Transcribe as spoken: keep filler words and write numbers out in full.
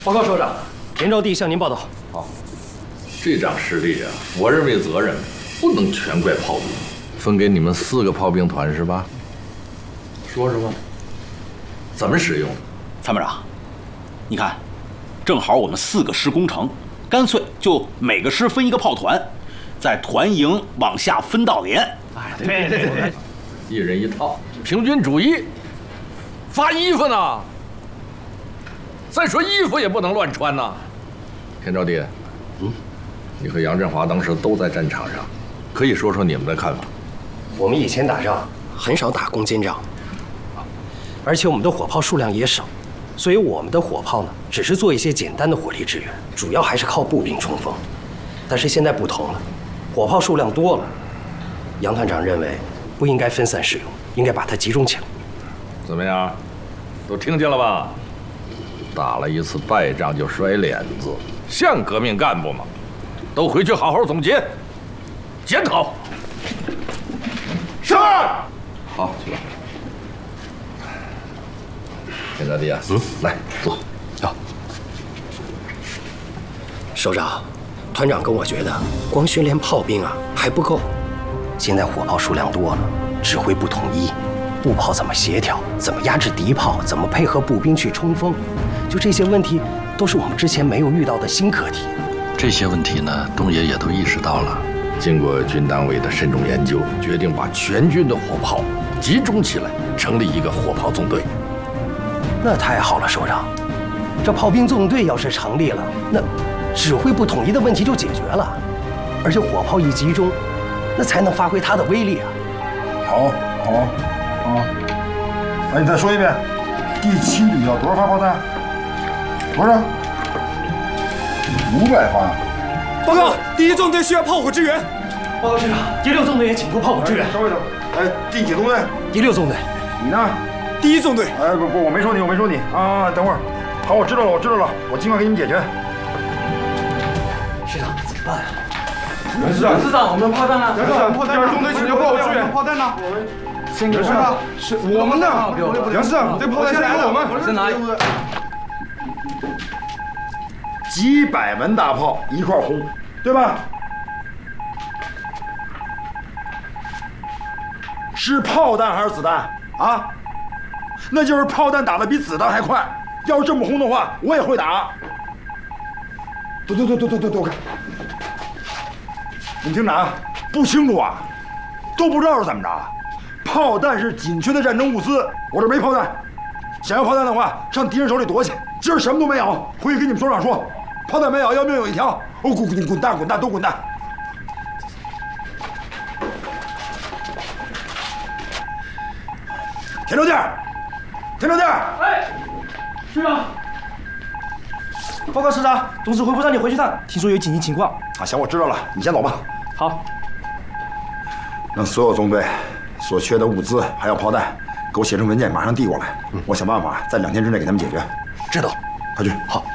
报告首长，田昭帝向您报道。 好，这仗失利啊，我认为责任不能全怪炮兵，分给你们四个炮兵团是吧？说说吧，怎么使用？ 参谋长，你看，正好我们四个师攻城，干脆就每个师分一个炮团，在团营往下分道连。 哎，对对对， 一人一套，平均主义。发衣服呢？再说衣服也不能乱穿呐。田昭帝，嗯，你和杨振华当时都在战场上，可以说说你们的看法。 我们以前打仗很少打攻坚仗，而且我们的火炮数量也少，所以我们的火炮呢，只是做一些简单的火力支援，主要还是靠步兵冲锋。但是现在不同了，火炮数量多了，杨团长认为不应该分散使用，应该把它集中起来。 怎么样？都听见了吧？打了一次败仗就摔脸子，像革命干部吗？都回去好好总结、检讨。是。好，去吧。田昭帝啊，嗯，来坐。 好。首长，团长跟我觉得，光训练炮兵啊还不够。现在火炮数量多了，指挥不统一，步炮怎么协调，怎么压制敌炮，怎么配合步兵去冲锋，就这些问题都是我们之前没有遇到的新课题。 这些问题呢，东爷也都意识到了。 经过军单位的慎重研究，决定把全军的火炮集中起来，成立一个火炮纵队。 那太好了，首长，这炮兵纵队要是成立了，那指挥不统一的问题就解决了，而且火炮一集中，那才能发挥它的威力啊。 好，好，啊！哎，你再说一遍，第七旅要多少发炮弹？多少？五百发。 报告，第一纵队需要炮火支援。 报告师长，第六纵队也请出炮火支援。 稍微等。哎，第几纵队？ 第六纵队。 你呢？ 第一纵队。 哎，不不，我没说你，我没说你啊！等会儿。好，我知道了，我知道了，我尽快给你们解决。 师长，怎么办啊？ 袁师长， 师长，我们的炮弹呢？ 袁师长，第二纵队请求炮火支援。 炮弹呢？ 袁师长，是我们的。袁师长，这炮弹先给我们。 在哪里？ 几百门大炮一块轰，对吧？是炮弹还是子弹啊？那就是炮弹打得比子弹还快。要是这么轰的话，我也会打。躲躲躲躲躲躲躲开！你们听着啊，不清楚啊，都不知道是怎么着。炮弹是紧缺的战争物资，我这没炮弹。想要炮弹的话，上敌人手里夺去。今儿什么都没有，回去跟你们所长说，炮弹没有，要命有一条。哦，滚滚滚蛋滚蛋都滚蛋！田昭弟，田昭弟， 哎，师长。报告师长，总指挥部让你回去趟，听说有紧急情况。 啊，行，我知道了，你先走吧。 好。 让所有纵队所缺的物资还有炮弹，给我写成文件，马上递过来。嗯、我想办法在两天之内给他们解决。 知道。 快去。 好。